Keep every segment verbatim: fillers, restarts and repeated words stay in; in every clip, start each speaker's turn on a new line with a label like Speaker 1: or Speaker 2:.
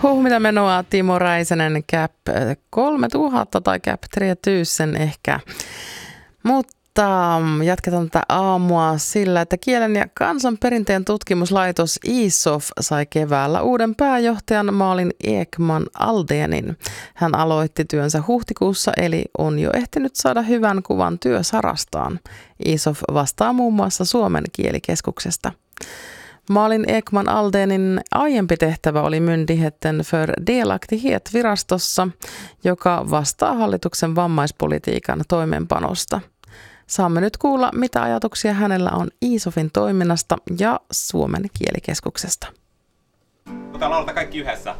Speaker 1: Huomita menoa Timo Räisänen Cap kolmetuhatta tai Cap kolmetuhatta ehkä. Mutta jatketaan tätä aamua sillä, että Kielen ja kansanperinteen tutkimuslaitos I S O F sai keväällä uuden pääjohtajan Malin Ekman Aldenin. Hän aloitti työnsä huhtikuussa, eli on jo ehtinyt saada hyvän kuvan työsarastaan. I S O F vastaa muun muassa Suomen kielikeskuksesta. Malin Ekman Aldenin aiempi tehtävä oli Myndigheten för delaktighet-virastossa, joka vastaa hallituksen vammaispolitiikan toimeenpanosta. Saamme nyt kuulla, mitä ajatuksia hänellä on I S O F:in toiminnasta ja Suomen kielikeskuksesta.
Speaker 2: Otetaan laulata kaikki yhdessä.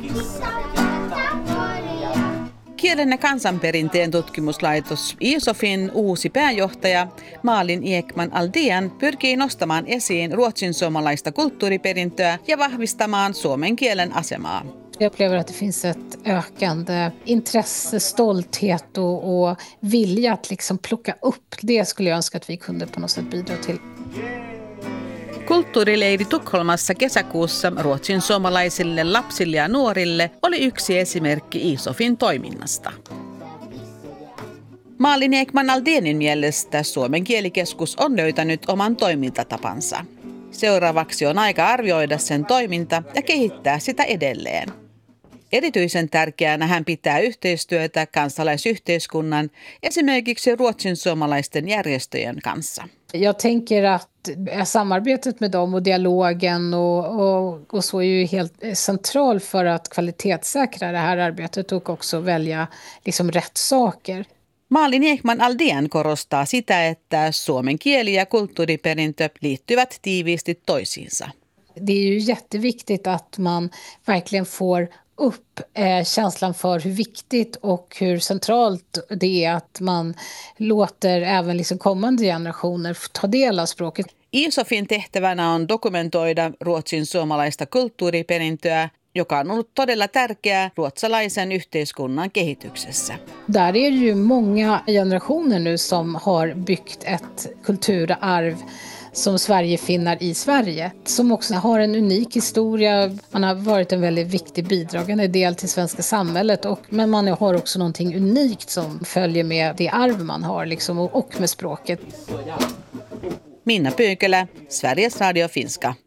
Speaker 3: Kielen ja kansanperinteen tutkimuslaitos I S O F:in uusi pääjohtaja Malin Ekman Aldén pyrkii nostamaan esiin ruotsinsuomalaista kulttuuriperintöä ja vahvistamaan suomen kielen asemaa.
Speaker 4: Jag upplever att det finns ett ökande intresse, stolthet och, och vilja att liksom plocka upp. Det skulle jag önska att vi kunde på något sätt bidra till.
Speaker 3: Kulttuurileiri Tukholmassa kesäkuussa ruotsin suomalaisille lapsille ja nuorille oli yksi esimerkki I S O F:in toiminnasta. Malin Ekman Aldénin mielestä Suomen kielikeskus on löytänyt oman toimintatapansa. Seuraavaksi on aika arvioida sen toiminta ja kehittää sitä edelleen. Erityisen tärkeänä hän pitää yhteistyötä kansalaisyhteiskunnan, esimerkiksi ruotsinsuomalaisten järjestöjen kanssa.
Speaker 4: Jag tänker att samarbetet med dem och dialogen och, och, och så är ju helt central för att kvalitetssäkra det här arbetet och också välja liksom rätt saker.
Speaker 3: Malin Ekman Aldén korostaa sitä, että suomen kieli ja kulttuuriperintö liittyvät tiiviisti toisiinsa.
Speaker 4: Det är ju jätteviktigt att man verkligen får upp eh, känslan för hur viktigt och hur centralt det är att man låter även liksom kommande generationer ta del av språket.
Speaker 3: I S O F:in tehtävänä on dokumentoida ruotsin suomalaista kulttuuriperintöä, joka on ollut todella tärkeää ruotsalaisen yhteiskunnan kehityksessä.
Speaker 4: Där är ju många generationer nu som har byggt ett kulturarv som Sverigefinnar i Sverige, som också har en unik historia. Man har varit en väldigt viktig bidragande del till svenska samhället, och, men man har också någonting unikt som följer med det arv man har liksom, och med språket.
Speaker 3: Minna Pyykälä, Sveriges Radio Finska.